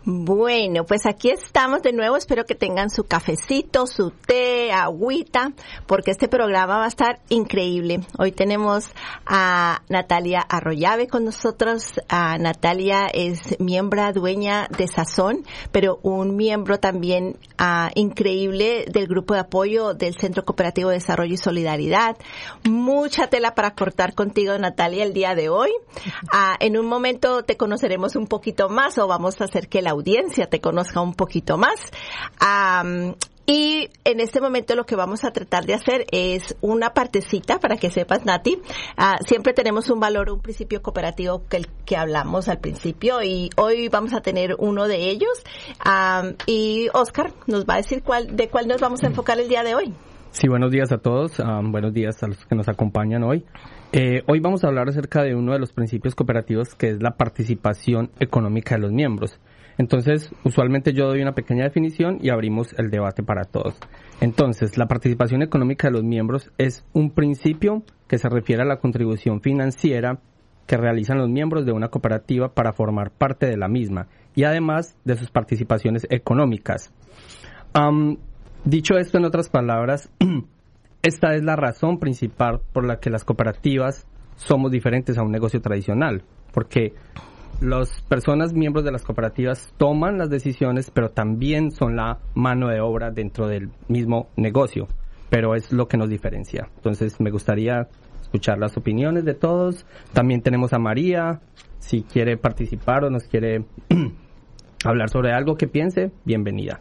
Bueno, pues aquí estamos de nuevo. Espero que tengan su cafecito, su té, agüita, porque este programa va a estar increíble. Hoy tenemos a Natalia Arroyave con nosotros. Natalia es miembro dueña de Sazón, pero un miembro también increíble del grupo de apoyo del Centro Cooperativo de Desarrollo y Solidaridad. Mucha tela para cortar contigo, Natalia, el día de hoy. En un momento te conoceremos un poquito más, o vamos a hacer que la audiencia te conozca un poquito más. Y en este momento lo que vamos a tratar de hacer es una partecita para que sepas, Nati. Siempre tenemos un valor, un principio cooperativo que hablamos al principio, y hoy vamos a tener uno de ellos. Y Oscar nos va a decir de cuál nos vamos a enfocar el día de hoy. Sí, buenos días a todos. Buenos días a los que nos acompañan hoy. Hoy vamos a hablar acerca de uno de los principios cooperativos, que es la participación económica de los miembros. Entonces, usualmente yo doy una pequeña definición y abrimos el debate para todos. Entonces, la participación económica de los miembros es un principio que se refiere a la contribución financiera que realizan los miembros de una cooperativa para formar parte de la misma, y además de sus participaciones económicas. Dicho esto en otras palabras, esta es la razón principal por la que las cooperativas somos diferentes a un negocio tradicional, porque las personas miembros de las cooperativas toman las decisiones, pero también son la mano de obra dentro del mismo negocio, pero es lo que nos diferencia. Entonces me gustaría escuchar las opiniones de todos. También tenemos a María, si quiere participar o nos quiere hablar sobre algo que piense, bienvenida.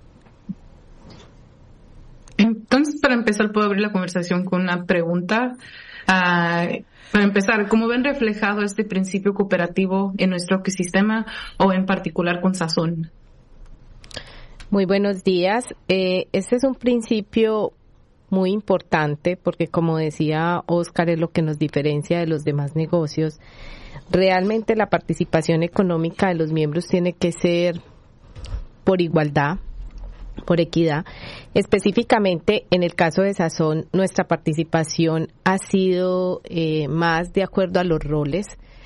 Entonces, para empezar, puedo abrir la conversación con una pregunta. Para empezar, ¿cómo ven reflejado este principio cooperativo en nuestro ecosistema, o en particular con Sazón? Muy buenos días. Este es un principio muy importante porque, como decía Oscar, es lo que nos diferencia de los demás negocios. Realmente la participación económica de los miembros tiene que ser por igualdad, por equidad. Específicamente, en el caso de Sazón, nuestra participación ha sido más de acuerdo a los roles.